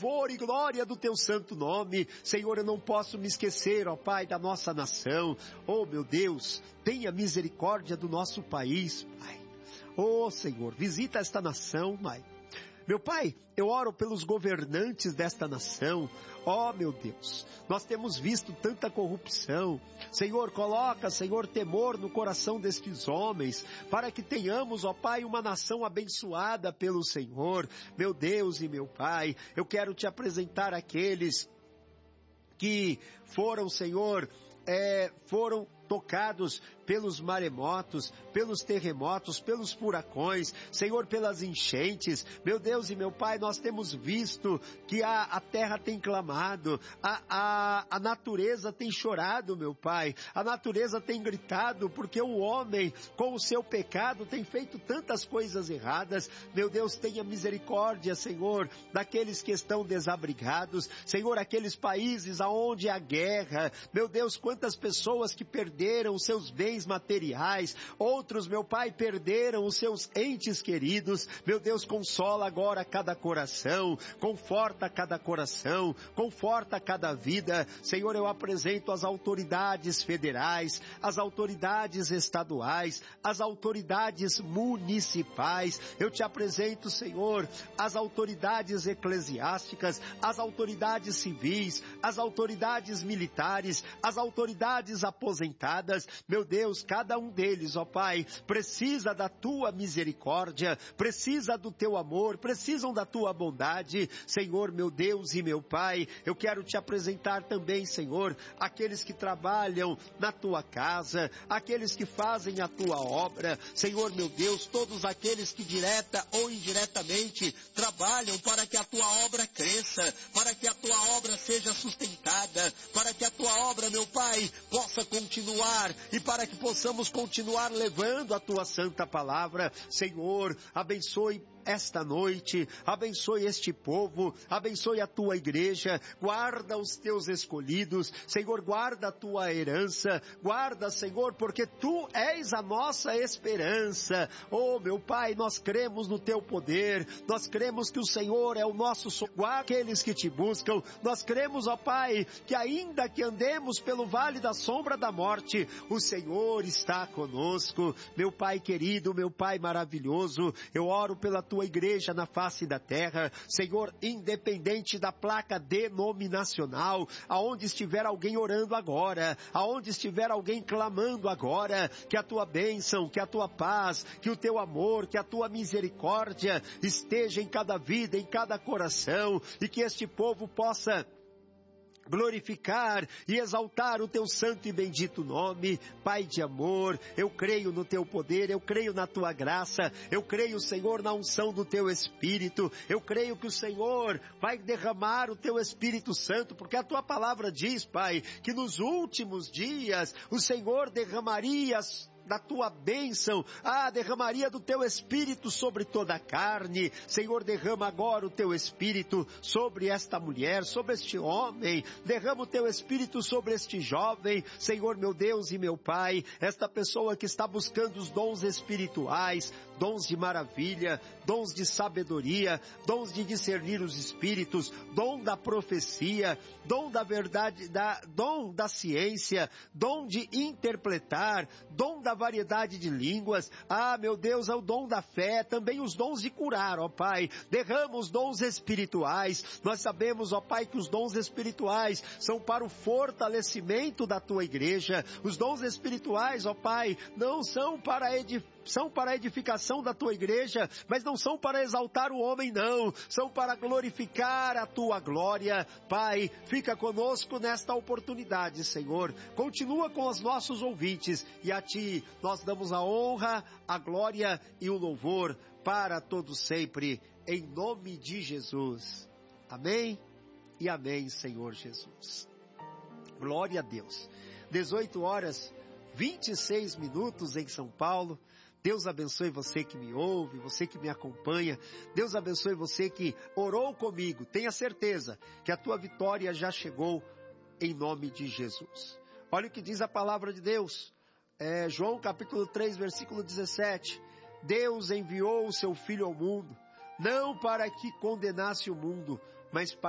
louvor e glória do teu santo nome. Senhor, eu não posso me esquecer, ó Pai, da nossa nação. Oh, meu Deus, tenha misericórdia do nosso país, Pai. Oh, Senhor, visita esta nação, Pai. Meu Pai, eu oro pelos governantes desta nação. Oh, meu Deus, nós temos visto tanta corrupção. Senhor, coloca, Senhor, temor no coração destes homens, para que tenhamos, ó Pai, uma nação abençoada pelo Senhor. Meu Deus e meu Pai, eu quero te apresentar aqueles que foram, Senhor, foram tocados pelos maremotos, pelos terremotos, pelos furacões, Senhor, pelas enchentes. Meu Deus e meu Pai, nós temos visto que a terra tem clamado, a natureza tem chorado, meu Pai, a natureza tem gritado, porque o homem, com o seu pecado, tem feito tantas coisas erradas. Meu Deus, tenha misericórdia, Senhor, daqueles que estão desabrigados, Senhor, aqueles países aonde há guerra. Meu Deus, quantas pessoas que perderam os seus bens materiais, outros, meu Pai, perderam os seus entes queridos. Meu Deus, consola agora cada coração, conforta cada coração, conforta cada vida. Senhor, eu apresento as autoridades federais, as autoridades estaduais, as autoridades municipais. Eu te apresento, Senhor, as autoridades eclesiásticas, as autoridades civis, as autoridades militares, as autoridades aposentadas. Meu Deus, cada um deles, ó Pai, precisa da tua misericórdia, precisa do teu amor, precisam da tua bondade. Senhor, meu Deus e meu Pai, eu quero te apresentar também, Senhor, aqueles que trabalham na tua casa, aqueles que fazem a tua obra. Senhor, meu Deus, todos aqueles que direta ou indiretamente trabalham para que a tua obra cresça, para que a tua obra seja sustentada, para que a tua obra, meu Pai, possa continuar e para que possamos continuar levando a tua santa palavra. Senhor, abençoe esta noite, abençoe este povo, abençoe a tua igreja, guarda os teus escolhidos, Senhor, guarda a tua herança, guarda, Senhor, porque tu és a nossa esperança. Oh, meu Pai, nós cremos no teu poder, nós cremos que o Senhor é o nosso socorro, aqueles que te buscam. Nós cremos, ó Pai, que ainda que andemos pelo vale da sombra da morte, o Senhor está conosco. Meu Pai querido, meu Pai maravilhoso, eu oro pela tua igreja na face da terra, Senhor, independente da placa denominacional, aonde estiver alguém orando agora, aonde estiver alguém clamando agora, que a tua bênção, que a tua paz, que o teu amor, que a tua misericórdia esteja em cada vida, em cada coração, e que este povo possa glorificar e exaltar o teu santo e bendito nome. Pai de amor, eu creio no teu poder, eu creio na tua graça, eu creio, Senhor, na unção do teu Espírito, eu creio que o Senhor vai derramar o teu Espírito Santo, porque a tua palavra diz, Pai, que nos últimos dias o Senhor derramaria da tua bênção, derramaria do teu Espírito sobre toda a carne. Senhor, derrama agora o teu Espírito sobre esta mulher, sobre este homem, derrama o teu Espírito sobre este jovem, Senhor, meu Deus e meu Pai, esta pessoa que está buscando os dons espirituais, dons de maravilha, dons de sabedoria, dons de discernir os espíritos, dom da profecia, dom da verdade, dom da ciência, dom de interpretar, dom da variedade de línguas. Meu Deus, é o dom da fé, também os dons de curar, ó Pai. Derrama os dons espirituais. Nós sabemos, ó Pai, que os dons espirituais são para o fortalecimento da tua igreja. Os dons espirituais, ó Pai, não são para a edificação da tua igreja, mas não são para exaltar o homem, não. São para glorificar a tua glória. Pai, fica conosco nesta oportunidade, Senhor. Continua com os nossos ouvintes e a ti nós damos a honra, a glória e o louvor para todos sempre, em nome de Jesus. Amém e amém, Senhor Jesus. Glória a Deus. 18h26 em São Paulo. Deus abençoe você que me ouve, você que me acompanha. Deus abençoe você que orou comigo. Tenha certeza que a tua vitória já chegou em nome de Jesus. Olha o que diz a palavra de Deus. João capítulo 3, versículo 17. Deus enviou o seu Filho ao mundo, não para que condenasse o mundo, mas para